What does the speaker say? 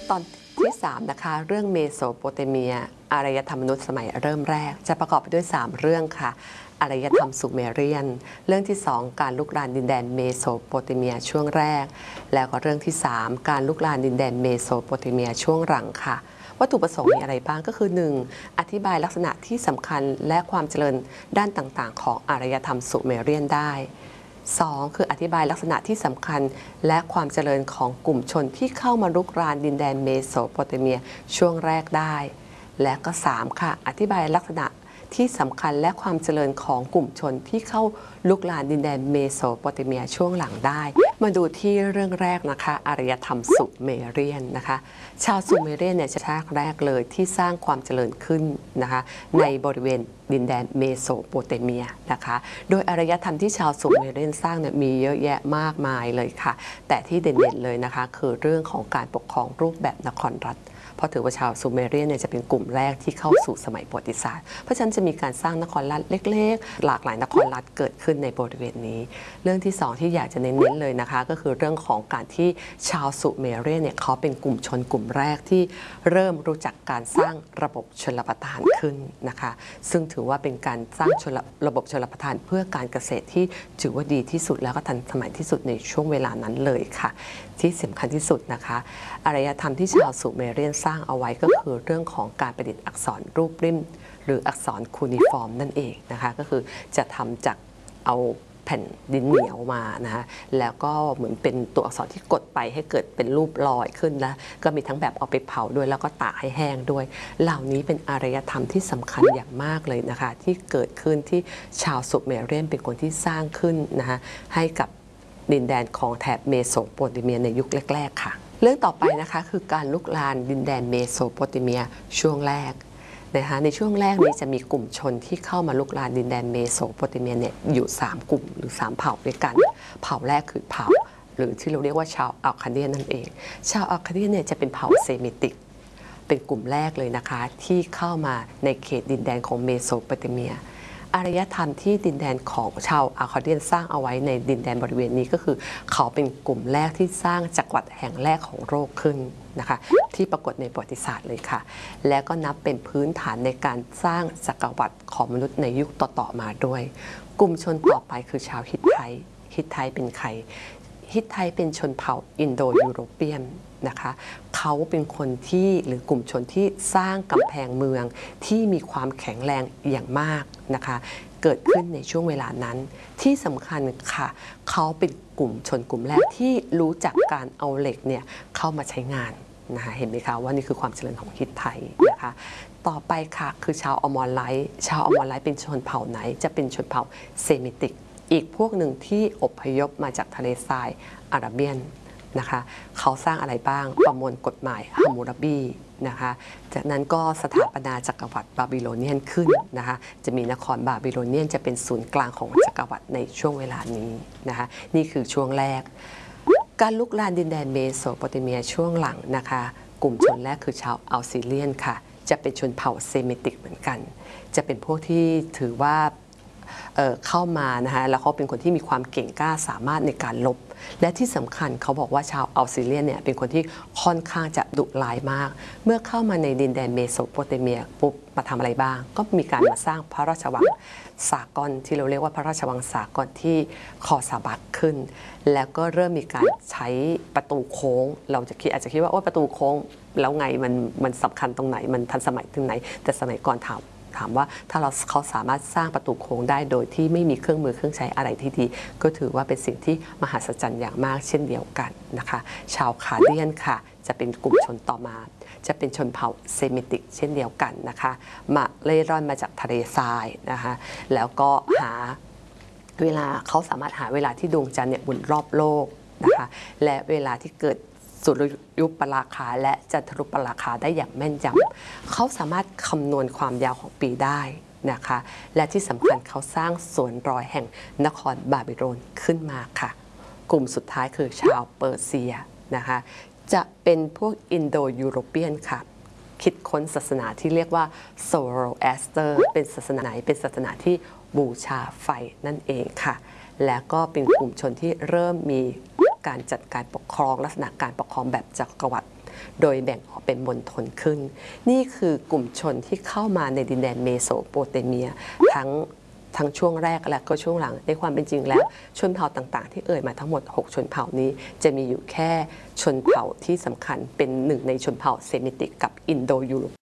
ตอนที่3นะคะเรื่องเมโสโปเตเมียอารยธรรมมนุษย์สมัยเริ่มแรกจะประกอบไปด้วย3เรื่องค่ะอารยธรรมซูเมเรียนเรื่องที่2การลุกลานดินแดนเมโสโปเตเมียช่วงแรกแล้วก็เรื่องที่3การลุกลานดินแดนเมโสโปเตเมียช่วงหลังค่ะวัตถุประสงค์มีอะไรบ้างก็คือ 1. อธิบายลักษณะที่สำคัญและความเจริญด้านต่างๆของอารยธรรมซูเมเรียนได้2. คืออธิบายลักษณะที่สำคัญและความเจริญของกลุ่มชนที่เข้ามารุกรานดินแดนเมโสโปเตเมียช่วงแรกได้และก็3ค่ะอธิบายลักษณะที่สำคัญและความเจริญของกลุ่มชนที่เข้าลุกลานดินแดนเมโสโปเตเมียช่วงหลังได้มาดูที่เรื่องแรกนะคะอารยธรรมซูเมเรียนนะคะชาวซูเมเรียนเนี่ยชาติแรกเลยที่สร้างความเจริญขึ้นนะคะในบริเวณดินแดนเมโสโปเตเมียนะคะโดยอารยธรรมที่ชาวซูเมเรียนสร้างเนี่ยมีเยอะแยะมากมายเลยค่ะแต่ที่เด่นๆเลยนะคะคือเรื่องของการปกครองรูปแบบนครรัฐเพราะถือว่าชาวซูเมเรียนเนี่ยจะเป็นกลุ่มแรกที่เข้าสู่สมัยประวัติศาสตร์เพราะฉะนั้นจะมีการสร้างนครรัฐเล็กๆหลากหลายนครรัฐเกิดขึ้นในบริเวณนี้เรื่องที่2ที่อยากจะเน้นๆเลยนะคะก็คือเรื่องของการที่ชาวซูเมเรียนเนี่ยเขาเป็นกลุ่มชนกลุ่มแรกที่เริ่มรู้จักการสร้างระบบชลประทานขึ้นนะคะซึ่งถือว่าเป็นการสร้างระบบชลประทานเพื่อการเกษตรที่ถือว่าดีที่สุดแล้วก็ทันสมัยที่สุดในช่วงเวลานั้นเลยค่ะที่สำคัญที่สุดนะคะอารยธรรมที่ชาวซูเมเรียนสร้างเอาไว้ก็คือเรื่องของการประดิษฐ์อักษรรูปริมหรืออักษรคูนิฟอร์มนั่นเองนะคะก็คือจะทำจากเอาแผ่นดินเหนียวมานะคะแล้วก็เหมือนเป็นตัวอักษรที่กดไปให้เกิดเป็นรูปลอยขึ้นนะก็มีทั้งแบบเอาไปเผาด้วยแล้วก็ตากให้แห้งด้วยเหล่านี้เป็นอารยธรรมที่สำคัญอย่างมากเลยนะคะที่เกิดขึ้นที่ชาวซูเมเรียนเป็นคนที่สร้างขึ้นนะคะให้กับดินแดนของแถบเมโสโปเตเมียในยุคแรกๆค่ะเรื่องต่อไปนะคะคือการลุกลานดินแดนเมโสโปเตเมียช่วงแรกนะคะในช่วงแรกนี้จะมีกลุ่มชนที่เข้ามาลุกลานดินแดนเมโสโปเตเมียเนี่ยอยู่3กลุ่มหรือ3เผ่าด้วยกันเผ่าแรกคือเผ่าหรือที่เราเรียกว่าชาวอัลคาเดียนนั่นเองชาวอัลคาเดียนเนี่ยจะเป็นเผ่าเซมิติกเป็นกลุ่มแรกเลยนะคะที่เข้ามาในเขตดินแดนของเมโสโปเตเมียอารยธรรมที่ดินแดนของชาวอัลคาเดียนสร้างเอาไว้ในดินแดนบริเวณนี้ก็คือเขาเป็นกลุ่มแรกที่สร้างจักรวรรดิแห่งแรกของโลกขึ้นนะคะที่ปรากฏในประวัติศาสตร์เลยค่ะและก็นับเป็นพื้นฐานในการสร้างจักรวรรดิของมนุษย์ในยุคต่อๆมาด้วยกลุ่มชนต่อไปคือชาวฮิตไทฮิตไทเป็นใครฮิตไทเป็นชนเผ่าอินโดยูโรเปียนนะคะเขาเป็นคนที่หรือกลุ่มชนที่สร้างกำแพงเมืองที่มีความแข็งแรงอย่างมากนะคะเกิดขึ้นในช่วงเวลานั้นที่สำคัญค่ะเขาเป็นกลุ่มชนกลุ่มแรกที่รู้จักการเอาเหล็กเนี่ยเข้ามาใช้งานนะคะเห็นไหมคะว่านี่คือความเจริญของฮิตไทนะคะต่อไปค่ะคือชาวอมอรไลท์ชาวอมอรไลท์เป็นชนเผ่าไหนจะเป็นชนเผ่าเซมิติกอีกพวกหนึ่งที่อพยพมาจากทะเลทรายอาราเบียนนะคะเขาสร้างอะไรบ้างประมวลกฎหมายฮัมมูราบีนะคะจากนั้นก็สถาปนาจักรวรรดิบาบิโลเนียนขึ้นนะคะจะมีนครบาบิโลเนียนจะเป็นศูนย์กลางของจักรวรรดิในช่วงเวลานี้นะคะนี่คือช่วงแรกการลุกลานดินแดนเมโสโปเตเมียช่วงหลังนะคะกลุ่มชนแรกคือชาวอัลซีเรียนค่ะจะเป็นชนเผ่าเซมิติกเหมือนกันจะเป็นพวกที่ถือว่าเข้ามานะคะแล้วเขาเป็นคนที่มีความเก่งกล้าสามารถในการลบและที่สำคัญเขาบอกว่าชาวอัลซีเรียนเนี่ยเป็นคนที่ค่อนข้างจะดุร้ายมากเมื่อเข้ามาในดินแดนเมโสโปเตเมียปุ๊บมาทำอะไรบ้างก็มีการมาสร้างพระราชวังสากลที่เราเรียกว่าพระราชวังสากลที่คอซาบักขึ้นแล้วก็เริ่มมีการใช้ประตูโค้งเราจะคิดอาจจะคิดว่าโอ้ประตูโค้งแล้วไงมันสำคัญตรงไหนมันทันสมัยถึงไหนแต่สมัยก่อนถามว่าถ้าเขาสามารถสร้างประตูโค้งได้โดยที่ไม่มีเครื่องมือเครื่องใช้อะไรที่ดีก็ถือว่าเป็นสิ่งที่มหัศจรรย์อย่างมากเช่นเดียวกันนะคะชาวคาเดียนค่ะจะเป็นกลุ่มชนต่อมาจะเป็นชนเผ่าเซมิติกเช่นเดียวกันนะคะมาเล่ร่อนมาจากทะเลทรายนะคะแล้วก็หาเวลาเขาสามารถหาเวลาที่ดวงจันทร์เนี่ยหมุนรอบโลกนะคะและเวลาที่เกิดสุริยุปราคาและจันทรุปราคาได้อย่างแม่นยำเขาสามารถคำนวณความยาวของปีได้นะคะและที่สำคัญเขาสร้างสวนรอยแห่งนครบาบิโลนขึ้นมาค่ะกลุ่มสุดท้ายคือชาวเปอร์เซียนะคะจะเป็นพวกอินโดยูโรเปียนค่ะคิดค้นศาสนาที่เรียกว่าโซโรแอสเตอร์เป็นศาสนาไหนเป็นศาสนาที่บูชาไฟนั่นเองค่ะและก็เป็นกลุ่มชนที่เริ่มมีการจัดการปกครองลักษณะการปกครองแบบจักรวรรดิโดยแบ่งออกเป็นมณฑลขึ้นนี่คือกลุ่มชนที่เข้ามาในดินแดนเมโสโปเตเมียทั้งช่วงแรกและก็ช่วงหลังในความเป็นจริงแล้วชนเผ่าต่างๆที่เอ่ยมาทั้งหมด6ชนเผ่านี้จะมีอยู่แค่ชนเผ่าที่สำคัญเป็นหนึ่งในชนเผ่าเซมิติกกับอินโดยุโรป